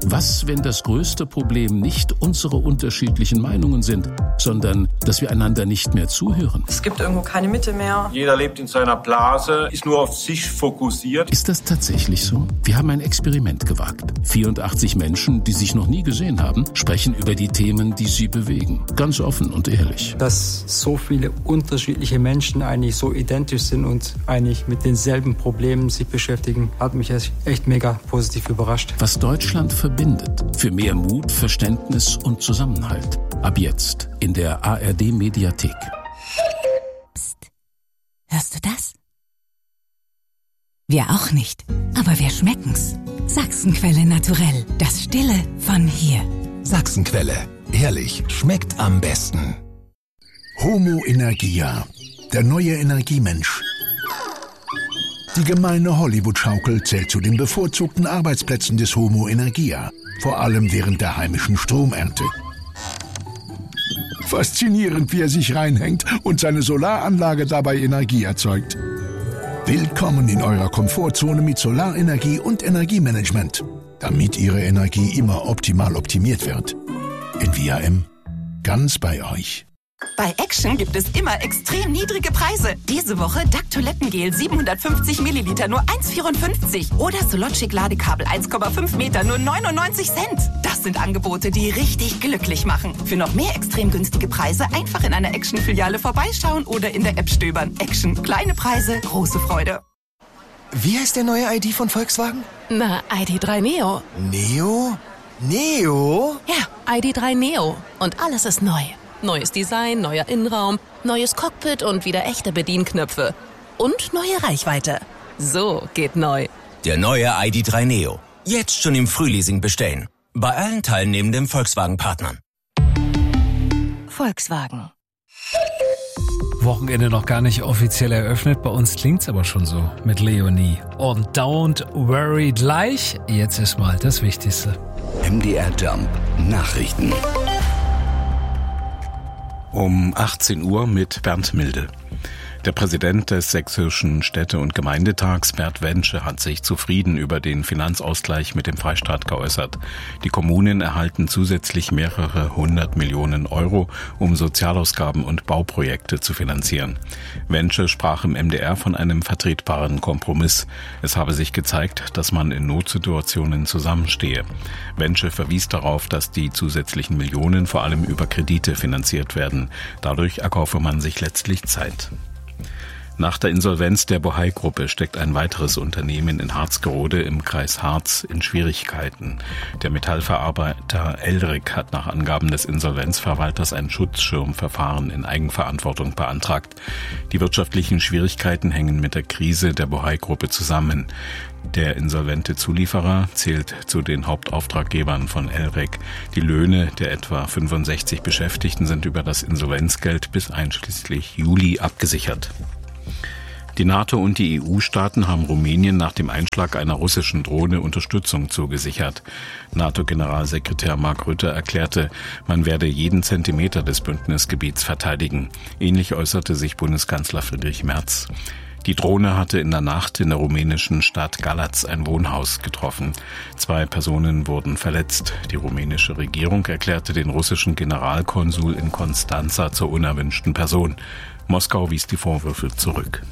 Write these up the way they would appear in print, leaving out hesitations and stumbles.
Was, wenn das größte Problem nicht unsere unterschiedlichen Meinungen sind, sondern dass wir einander nicht mehr zuhören? Es gibt irgendwo keine Mitte mehr. Jeder lebt in seiner Blase, ist nur auf sich fokussiert. Ist das tatsächlich so? Wir haben ein Experiment gewagt. 84 Menschen, die sich noch nie gesehen haben, sprechen über die Themen, die sie bewegen. Ganz offen und ehrlich. Dass so viele unterschiedliche Menschen eigentlich so identisch sind und eigentlich mit denselben Problemen sich beschäftigen, hat mich echt mega positiv überrascht. Was Deutschland verbindet. Für mehr Mut, Verständnis und Zusammenhalt. Ab jetzt in der ARD-Mediathek. Psst. Hörst du das? Wir auch nicht, aber wir schmecken's. Sachsenquelle Naturell, das Stille von hier. Sachsenquelle, ehrlich, schmeckt am besten. Homo Energia, der neue Energiemensch. Die gemeine Hollywood-Schaukel zählt zu den bevorzugten Arbeitsplätzen des Homo Energia, vor allem während der heimischen Stromernte. Faszinierend, wie er sich reinhängt und seine Solaranlage dabei Energie erzeugt. Willkommen in eurer Komfortzone mit Solarenergie und Energiemanagement, damit Ihre Energie immer optimal optimiert wird. In VRM, ganz bei euch. Bei Action gibt es immer extrem niedrige Preise. Diese Woche DAC Toilettengel 750 Milliliter nur 1,54 oder Sologic Ladekabel 1,5 Meter nur 99 Cent. Das sind Angebote, die richtig glücklich machen. Für noch mehr extrem günstige Preise einfach in einer Action-Filiale vorbeischauen oder in der App stöbern. Action. Kleine Preise, große Freude. Wie heißt der neue ID von Volkswagen? Na, ID.3 Neo. Neo? Neo? Ja, ID.3 Neo. Und alles ist neu. Neues Design, neuer Innenraum, neues Cockpit und wieder echte Bedienknöpfe. Und neue Reichweite. So geht neu. Der neue ID.3 Neo. Jetzt schon im Frühleasing bestellen. Bei allen teilnehmenden Volkswagen-Partnern. Volkswagen. Wochenende noch gar nicht offiziell eröffnet, bei uns klingt's aber schon so mit Leonie. Und Don't Worry gleich, jetzt ist mal das Wichtigste. MDR Jump Nachrichten. Um 18 Uhr mit Bernd Milde. Der Präsident des Sächsischen Städte- und Gemeindetags, Bert Wensche, hat sich zufrieden über den Finanzausgleich mit dem Freistaat geäußert. Die Kommunen erhalten zusätzlich mehrere 100 Millionen Euro, um Sozialausgaben und Bauprojekte zu finanzieren. Wensche sprach im MDR von einem vertretbaren Kompromiss. Es habe sich gezeigt, dass man in Notsituationen zusammenstehe. Wensche verwies darauf, dass die zusätzlichen Millionen vor allem über Kredite finanziert werden. Dadurch erkaufe man sich letztlich Zeit. Nach der Insolvenz der Bohai-Gruppe steckt ein weiteres Unternehmen in Harzgerode im Kreis Harz in Schwierigkeiten. Der Metallverarbeiter Elric hat nach Angaben des Insolvenzverwalters ein Schutzschirmverfahren in Eigenverantwortung beantragt. Die wirtschaftlichen Schwierigkeiten hängen mit der Krise der Bohai-Gruppe zusammen. Der insolvente Zulieferer zählt zu den Hauptauftraggebern von Elric. Die Löhne der etwa 65 Beschäftigten sind über das Insolvenzgeld bis einschließlich Juli abgesichert. Die NATO und die EU-Staaten haben Rumänien nach dem Einschlag einer russischen Drohne Unterstützung zugesichert. NATO-Generalsekretär Mark Rutte erklärte, man werde jeden Zentimeter des Bündnisgebiets verteidigen. Ähnlich äußerte sich Bundeskanzler Friedrich Merz. Die Drohne hatte in der Nacht in der rumänischen Stadt Galați ein Wohnhaus getroffen. 2 Personen wurden verletzt. Die rumänische Regierung erklärte den russischen Generalkonsul in Konstanza zur unerwünschten Person. Moskau wies die Vorwürfe zurück.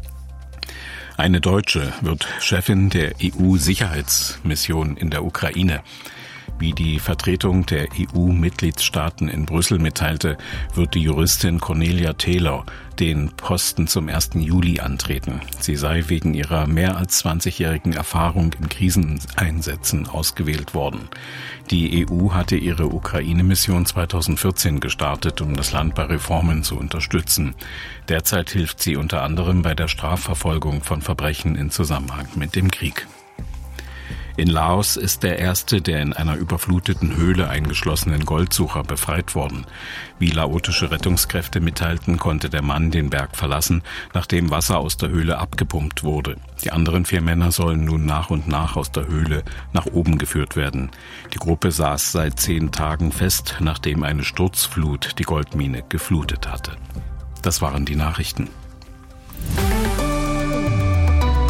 Eine Deutsche wird Chefin der EU-Sicherheitsmission in der Ukraine. Wie die Vertretung der EU-Mitgliedstaaten in Brüssel mitteilte, wird die Juristin Cornelia Taylor den Posten zum 1. Juli antreten. Sie sei wegen ihrer mehr als 20-jährigen Erfahrung in Kriseneinsätzen ausgewählt worden. Die EU hatte ihre Ukraine-Mission 2014 gestartet, um das Land bei Reformen zu unterstützen. Derzeit hilft sie unter anderem bei der Strafverfolgung von Verbrechen in Zusammenhang mit dem Krieg. In Laos ist der erste der in einer überfluteten Höhle eingeschlossenen Goldsucher befreit worden. Wie laotische Rettungskräfte mitteilten, konnte der Mann den Berg verlassen, nachdem Wasser aus der Höhle abgepumpt wurde. Die anderen 4 Männer sollen nun nach und nach aus der Höhle nach oben geführt werden. Die Gruppe saß seit 10 Tagen fest, nachdem eine Sturzflut die Goldmine geflutet hatte. Das waren die Nachrichten.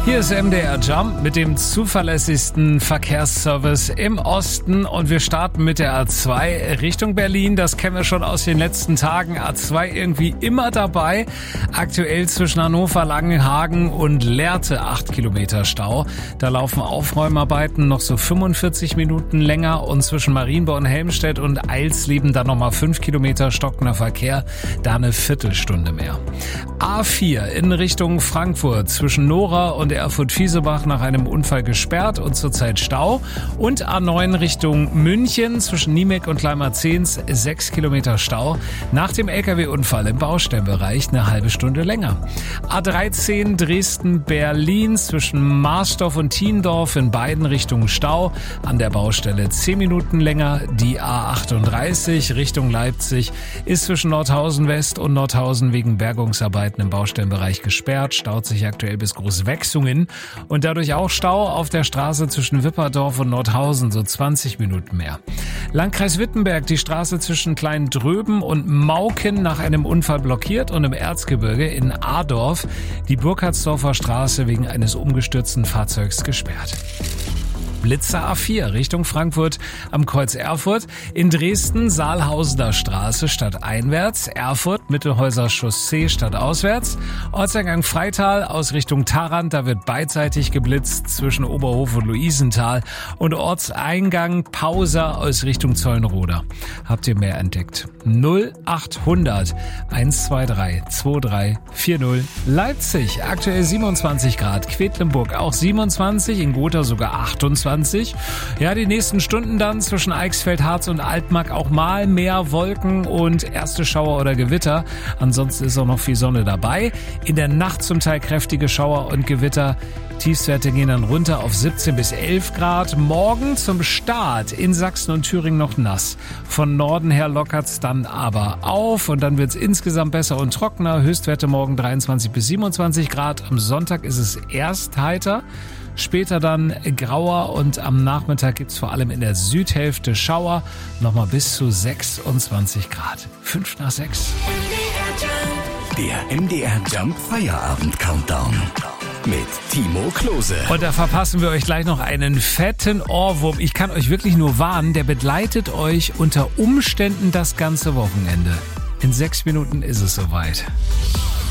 Hier ist MDR Jump mit dem zuverlässigsten Verkehrsservice im Osten und wir starten mit der A2 Richtung Berlin. Das kennen wir schon aus den letzten Tagen. A2 irgendwie immer dabei. Aktuell zwischen Hannover, Langenhagen und Lehrte 8 Kilometer Stau. Da laufen Aufräumarbeiten noch so 45 Minuten länger und zwischen Marienborn und Helmstedt und Eilsleben dann nochmal 5 Kilometer stockender Verkehr. Da eine Viertelstunde mehr. A4 in Richtung Frankfurt zwischen Nora und Erfurt-Fiesebach nach einem Unfall gesperrt und zurzeit Stau. Und A9 Richtung München zwischen Niemek und Kleinmarzens 6 Kilometer Stau. Nach dem LKW-Unfall im Baustellenbereich eine halbe Stunde länger. A13 Dresden-Berlin zwischen Marsdorf und Thiendorf in beiden Richtungen Stau. An der Baustelle 10 Minuten länger. Die A38 Richtung Leipzig ist zwischen Nordhausen West und Nordhausen wegen Bergungsarbeiten im Baustellenbereich gesperrt. Staut sich aktuell bis Großwechsungen und dadurch auch Stau auf der Straße zwischen Wipperdorf und Nordhausen, so 20 Minuten mehr. Landkreis Wittenberg, die Straße zwischen Kleindröben und Mauken nach einem Unfall blockiert und im Erzgebirge in Adorf die Burkhardsdorfer Straße wegen eines umgestürzten Fahrzeugs gesperrt. Blitzer A4 Richtung Frankfurt am Kreuz Erfurt. In Dresden Saalhausener Straße stadteinwärts. Erfurt Mittelhäuser Chaussee stadtauswärts. Ortseingang Freital aus Richtung Tharandt. Da wird beidseitig geblitzt zwischen Oberhof und Luisenthal. Und Ortseingang Pauser aus Richtung Zollenroda. Habt ihr mehr entdeckt? 0800 123 2340 Leipzig. Aktuell 27 Grad. Quedlinburg auch 27. In Gotha sogar 28. Ja, die nächsten Stunden dann zwischen Eichsfeld, Harz und Altmark auch mal mehr Wolken und erste Schauer oder Gewitter. Ansonsten ist auch noch viel Sonne dabei. In der Nacht zum Teil kräftige Schauer und Gewitter. Tiefstwerte gehen dann runter auf 17 bis 11 Grad. Morgen zum Start in Sachsen und Thüringen noch nass. Von Norden her lockert's dann aber auf und dann wird's insgesamt besser und trockener. Höchstwerte morgen 23 bis 27 Grad. Am Sonntag ist es erst heiter. Später dann grauer und am Nachmittag gibt's vor allem in der Südhälfte Schauer. Nochmal bis zu 26 Grad. 5 nach 6. Der MDR Jump Feierabend Countdown mit Timo Klose. Und da verpassen wir euch gleich noch einen fetten Ohrwurm. Ich kann euch wirklich nur warnen, der begleitet euch unter Umständen das ganze Wochenende. In 6 Minuten ist es soweit.